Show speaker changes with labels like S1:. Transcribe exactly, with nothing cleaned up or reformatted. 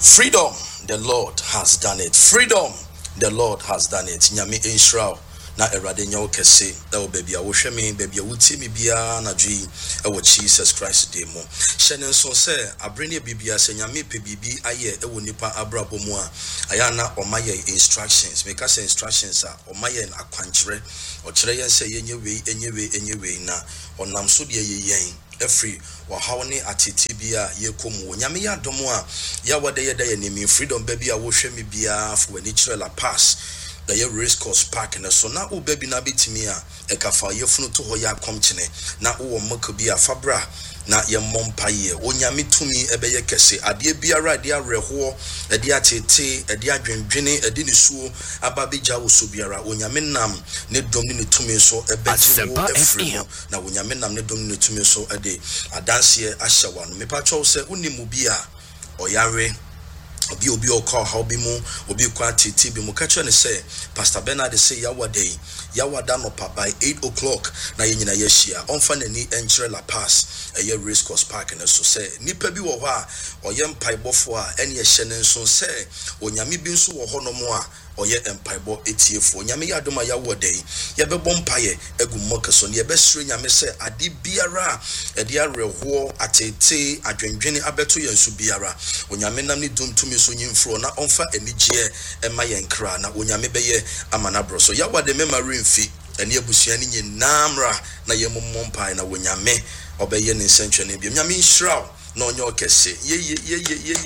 S1: Freedom, the Lord has done it. Freedom, the Lord has done it. Nyame Israel. Na erade nyawo kese da wo baby a wo hwe me baby a wo tie me bia na dwi e wo Jesus Christ dey mo hyene so se abrene bibia se nyame pe bibi aye e wo nipa abrabo mu a aya na omaye instructions make us instructions a omaye akwankyere o kire yen se yenye we enye we enye we na onam so de yeyen every wa hawne atiti bia ye komu nyame ya domo a ya wode ye da ye nimi freedom baby a wo hwe me bia for wani kire la pass the race course park and so now u baby na bitimi a e ka fa yefunu to ho ya komchene na wo mako bi a fabra na ye mompaye onyame tumi ebe ye kese ade biara ade areho ade atete ade adwendwene ade nisuo ababegya wo so biara onyame nam ne dom ne tumi so ebe jiwo efri na onyame nam ne dom ne tumi so ade adanse ahyawa no mepacho se unimu bi a oyare obi obi okọ ha obi mu obi kwa titi bi mu kacho ne say Pastor Bernard say yawa day yawa da no pa by eight o'clock na ye nyina ye hia onfa nani enkyere la pass eye race course park na so say nipa bi wo ho a oye mpaibofo a ene ye hye ne nso say onyame bi nso wo ho no mo a oye empaibo etiefo nyame ya doma ya wodey ye bebo mpaye egu mokeso ne ye besre nyame se ade biara e de areho atete adwendwene abeto ye nso biara onyame nam ne dumtumi so nyimfro na onfa enigye ema ye nkra na onyame beye amana bro so ya wade memory mfi ene abusua ne nyinamra na ye mommo mpaye na onyame obeye ne nsentwe ne bi nyame nhyira na onye okese ye ye ye ye